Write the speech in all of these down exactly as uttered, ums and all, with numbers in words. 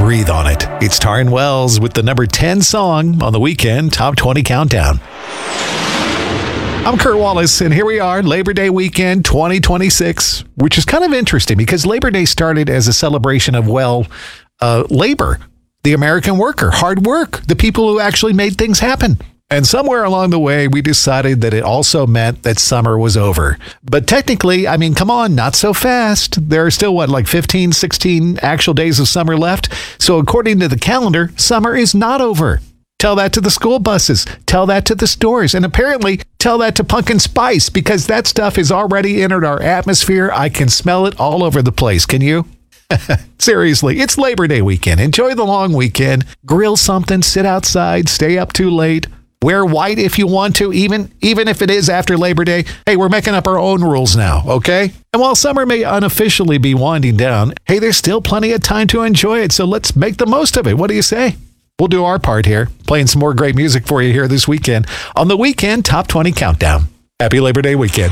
breathe on it. It's Taryn Wells with the number ten song on the Weekend Top twenty Countdown. I'm Kurt Wallace, and here we are, Labor Day weekend twenty twenty-six, which is kind of interesting because Labor Day started as a celebration of, well, uh, labor, the American worker, hard work, the people who actually made things happen. And somewhere along the way, we decided that it also meant that summer was over. But technically, I mean, come on, not so fast. There are still, what, like fifteen, sixteen actual days of summer left? So according to the calendar, summer is not over. Tell that to the school buses. Tell that to the stores. And apparently, tell that to Pumpkin Spice, because that stuff has already entered our atmosphere. I can smell it all over the place. Can you? Seriously, it's Labor Day weekend. Enjoy the long weekend. Grill something, sit outside, stay up too late. Wear white if you want to, even, even if it is after Labor Day. Hey, we're making up our own rules now, okay? And while summer may unofficially be winding down, hey, there's still plenty of time to enjoy it, so let's make the most of it. What do you say? We'll do our part here, playing some more great music for you here this weekend on the Weekend Top twenty Countdown. Happy Labor Day weekend.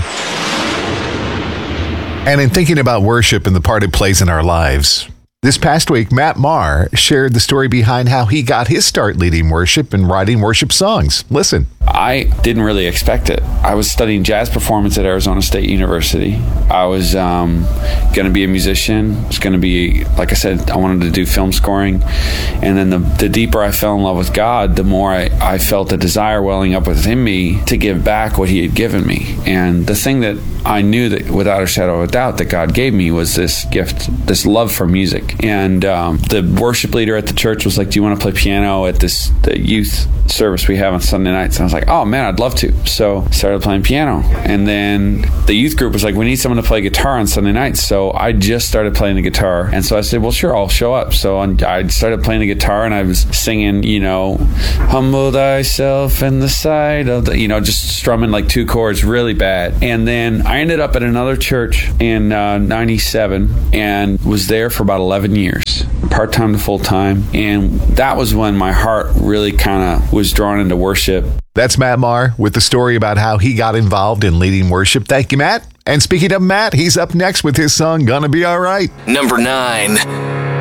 And in thinking about worship and the part it plays in our lives, this past week, Matt Maher shared the story behind how he got his start leading worship and writing worship songs. Listen. I didn't really expect it. I was studying jazz performance at Arizona State University. I was um, going to be a musician. I was going to be, like I said, I wanted to do film scoring. And then the, the deeper I fell in love with God, the more I, I felt a desire welling up within me to give back what he had given me. And the thing that I knew that without a shadow of a doubt that God gave me was this gift, this love for music. And um, the worship leader at the church was like, do you want to play piano at this the youth service we have on Sunday nights? And I was like, oh man, I'd love to. So I started playing piano. And then the youth group was like, we need someone to play guitar on Sunday nights. So I just started playing the guitar. And so I said, well, sure, I'll show up. So I started playing the guitar and I was singing, you know, humble thyself in the sight of the, you know, just strumming like two chords really bad. And then I ended up at another church in uh, ninety-seven and was there for about eleven years, part-time to full-time. And that was when my heart really kind of was drawn into worship. That's Matt Maher with the story about how he got involved in leading worship. Thank you, Matt. And speaking of Matt, he's up next with his song, Gonna Be All Right. Number nine.